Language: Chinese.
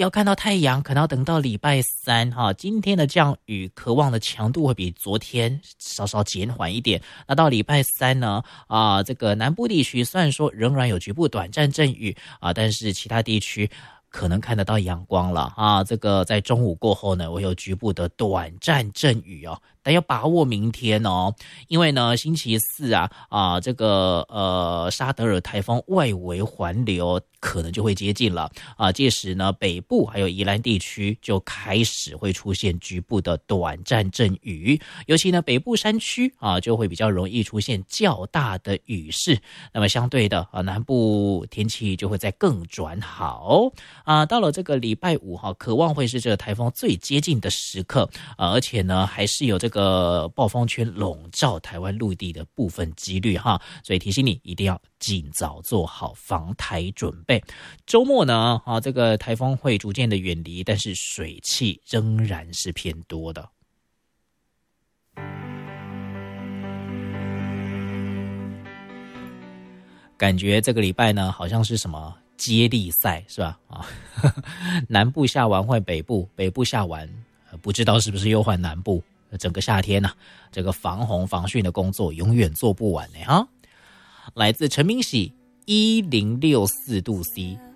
要看到太阳，可能要等到礼拜三哈。今天的降雨渴望的强度会比昨天稍稍减缓一点。那到礼拜三呢，这个南部地区虽然说仍然有局部短暂阵雨但是其他地区可能看得到阳光了这个在中午过后呢，会有局部的短暂阵雨但要把握明天因为呢星期四这个沙德尔台风外围环流可能就会接近了届时呢北部还有宜兰地区就开始会出现局部的短暂阵雨，尤其呢北部山区就会比较容易出现较大的雨势，那么相对的南部天气就会再更转好到了这个礼拜五渴望会是这个台风最接近的时刻而且呢还是有这个暴风圈笼罩台湾陆地的部分几率所以提醒你一定要尽早做好防台准备。周末呢这个台风会逐渐的远离，但是水汽仍然是偏多的。感觉这个礼拜呢好像是什么接力赛是吧南部下完换北部，北部下完不知道是不是又换南部，整个夏天这个防洪防汛的工作永远做不完来自陈明喜1064度 C